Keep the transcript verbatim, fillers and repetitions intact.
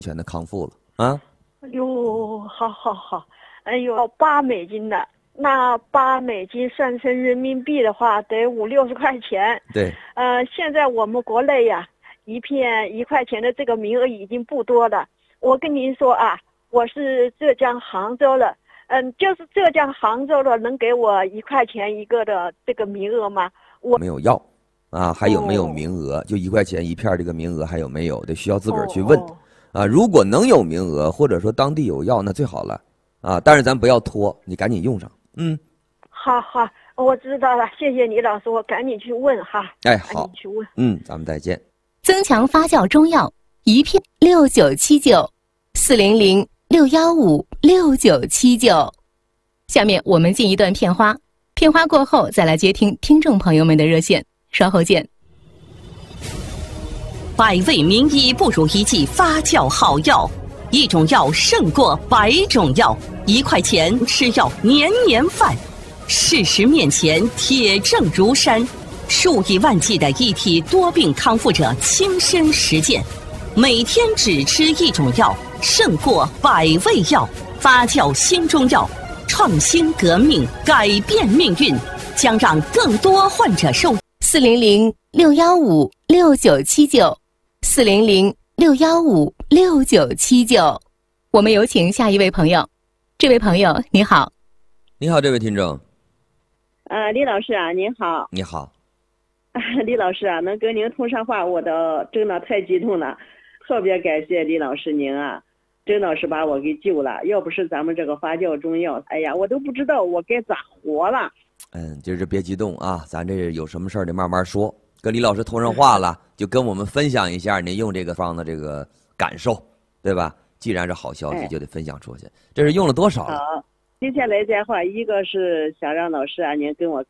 全的康复了啊。 哎呦，好好好，哎呦，八美金的，那八美金算成人民币的话，得五六十块钱。 对， 呃，现在我们国内呀，一片一块钱的这个名额已经不多了。我跟您说啊，我是浙江杭州的，嗯，就是浙江杭州的，能给我一块钱一个的这个名额吗？我没有药啊，还有没有名额？哦、就一块钱一片这个名额还有没有？得需要自个儿去问。哦哦啊，如果能有名额，或者说当地有药，那最好了，啊，但是咱不要拖，你赶紧用上。嗯， 好好，我知道了，谢谢李老师，我赶紧去问哈。 哎，好， 赶紧去问。 嗯，咱们再见。 增强发酵中药一片六九七九，四零零六幺五六九七九。下面我们进一段片花，片花过后再来接听听众朋友们的热线，稍后见。 百味名医不如一剂发酵好药，一种药胜过百种药，一块钱吃药年年饭。事实面前铁证如山，数以万计的一体多病康复者亲身实践，每天只吃一种药胜过百味药。发酵新中药，创新革命，改变命运，将让更多患者受。 四零零六幺五六九七九。四零零六幺五六九七九，我们有请下一位朋友。这位朋友你好。 你好，这位听众。 呃，李老师啊，您好。 你好。 李老师啊，能跟您通上话，我的真的太激动了，特别感谢李老师您啊，真的是把我给救了。要不是咱们这个发酵中药，哎呀，我都不知道我该咋活了。 嗯，就是别激动啊，咱这有什么事儿得慢慢说。跟李老师通上话了，就跟我们分享一下您用这个方的这个感受，对吧？既然是好消息，就得分享出去。这是用了多少了？ 好，接下来的话，一个是想让老师啊，您跟我